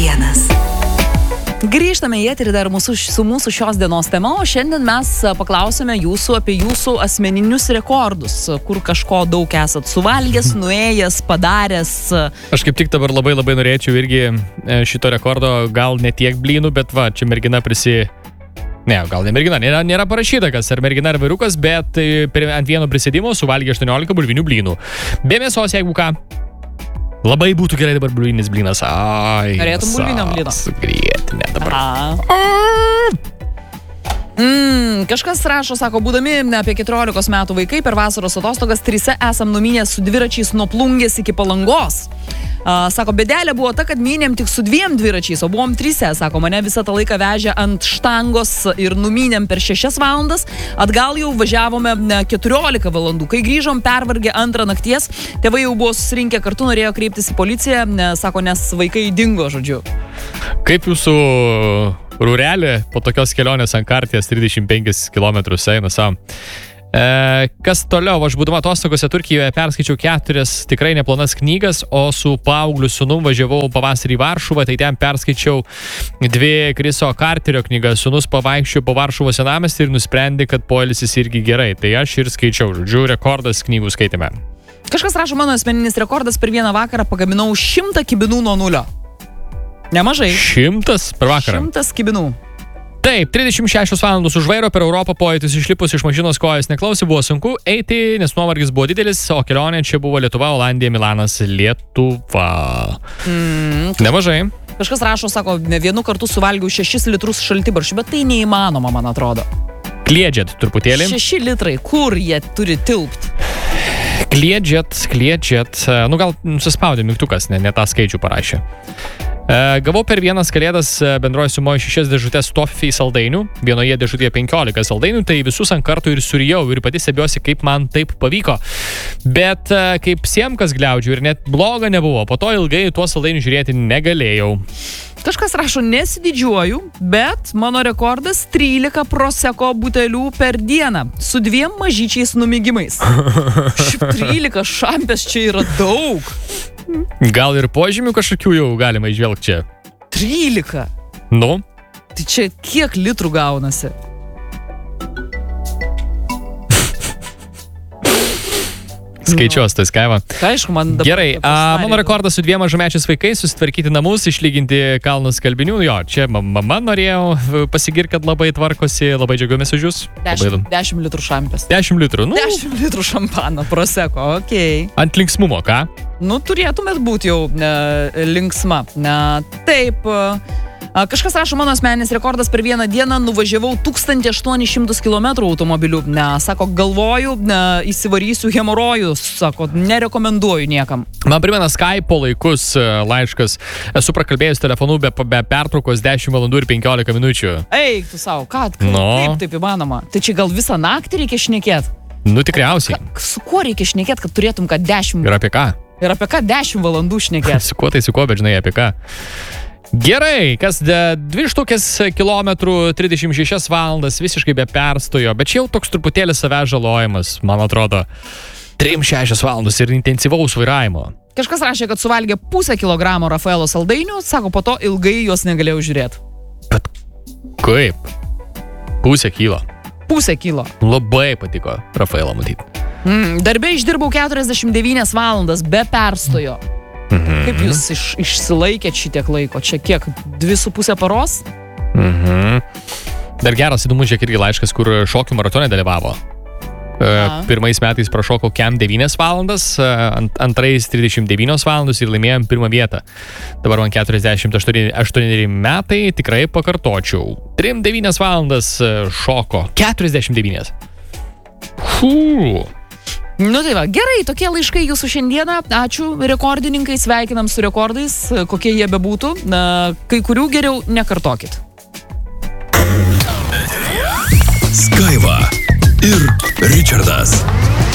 vienas. Grįžtame į eterį dar su mūsų šios dienos tema, o šiandien mes paklausėme jūsų apie jūsų asmeninius rekordus, kur kažko daug esat suvalgęs, nuėjęs, padaręs. Aš kaip tik dabar labai norėčiau irgi šito rekordo, gal ne tiek blynų, bet va, čia mergina Ne, gal ne mergina, nėra parašyta kas, ar mergina ar vyrukas, bet ant vieno prisėdimo suvalgė 18 bulvinių blynų. Be mėsos, jeigu ką. Labai būtų gerai dabar bulvinis blynas. Ai, norėtum bulvinio blyno? Sugrėtinė dabar. Kažkas rašo, sako, būdami apie 14 metų vaikai per vasaros atostogas 3 esam numynę su dviračiais nuo Plungės iki Palangos. Sako, bėdelė buvo ta, kad mynėm tik su 2 dviračiais, o buvom 3. Sako, mane visą tą laiką vežė ant štangos ir numynėm per 6 valandas. Atgal jau važiavome 14 valandų. Kai grįžom pervargę 2 nakties, tėvai jau buvo susirinkę kartu, norėjo kreiptis į policiją, sako, nes vaikai dingo, žodžiu. Kaip jūsų rūrelė po tokios kelionės ant karties 35 km eina savo? Kas toliau, aš būdama atostogose Turkijoje perskaičiau 4 tikrai neplonas knygas, o su paaugliu sūnum važiavau pavasarį į Varšuvą, tai ten perskaičiau 2 Kriso Karterio knygas. Sūnus pavaikščiojo po Varšuvos senamiestį ir nusprendė, kad poilsis irgi gerai. Tai aš ir skaičiau, žodžiu, rekordas knygų skaitime. Kažkas rašo, mano asmeninis rekordas per vieną vakarą pagaminau 100 kibinų nuo nulio. Nemažai. 100 per vakarą? 100 kibinų. Taip, 36 valandos už vairo per Europą pojūtis išlipus iš mašinos kojas neklausė, buvo sunku eiti, nes nuovargis buvo didelis, o kelionė čia buvo Lietuva, Olandija, Milanas, Lietuva. Nemažai. Kažkas rašo, sako, vienu kartu suvalgiau 6 litrus šaltibarščių, bet tai neįmanoma, man atrodo. Kliedžiat truputėlį. 6 litrai, kur jie turi tilpt? Kliedžiat. Nu gal suspaudė mygtukas, ne tą skaičių parašė. Gavau per vienas kalėdas bendroje sumoje 6 dėžutės toffee saldainių, vienoje dėžutėje 15 saldainių, tai visus ant kartų ir surijau ir pati stebiuosi, kaip man taip pavyko. Bet kaip siemkas gliaudžiu ir net bloga nebuvo, po to ilgai tuos saldainių žiūrėti negalėjau. Kažkas rašo, nesididžiuoju, bet mano rekordas 13 proseko butelių per dieną su 2 mažyčiais numigimais. 13 šampės čia yra daug. Gal ir požymių kažkokių jau galima įžvelgti čia? 13? Nu? Tai čia kiek litrų gaunasi? Skaičiuos, tai skaiva. Aišku, man dabar... Gerai, mano rekordas su 2 mažamečiais vaikais, susitvarkyti namus, išlyginti kalnus skalbinių. Jo, čia mama norėjo pasigirti, kad labai tvarkosi, labai džiaugiamės už jūs. 10 litrų šampės. 10 litrų, nu. 10 litrų šampano, proseko, okei. Ant linksmumo, ką? Nu, turėtumėt būti jau linksma. Taip... Kažkas rašo, mano asmeninis rekordas per vieną dieną nuvažiavau 1800 km automobiliu. Sako, galvoju, įsivarysiu hemorojus, sako, nerekomenduoju niekam. Man primena Skype laikus laiškas. Esu prakalbėjus telefonu be pertraukos 10 valandų ir 15 minučių. Eik, tu savo, kaip taip įmanoma? Tai čia gal visą naktį reikia šnekėti? Nu, tikriausiai. Su kuo reikia šnekėti, kad turėtum ką 10... Ir apie ką? Ir apie ką 10 valandų šnekėti? Su kuo, bet žinai, apie ką? Gerai, kas 2 kilometrų 36 valandas visiškai be perstojo, bet čia jau toks truputėlį savęs žalojimas, man atrodo. 3-6 valandos ir intensyvaus vairavimo. Kažkas rašė, kad suvalgė 0,5 kilogramo Rafaelo saldainių, sako, po to ilgai juos negalėjau žiūrėti. Bet kaip? 0,5 kilo. 0,5 kilo. Labai patiko Rafaelo matyti. Darbe išdirbau 49 valandas be perstojo. Kaip jūs išsilaikėt šitiek laiko? Čia kiek? 2,5 paros? Dar geras įdomus žiūrėk irgi laiškas, kur šokių maratone dalyvavo. Pirmais metais prašokau kem 9 valandas, antrais 39 valandas ir laimėjom 1 vietą. Dabar man 48 metai, tikrai pakartočiau. 3-9 valandas šoko. 49. Nu tai va, gerai, tokie laiškai jūsų šiandieną. Ačiū, rekordininkai, sveikinam su rekordais, kokie jie bebūtų. Kai kurių geriau nekartokit. Skaiva ir Richardas.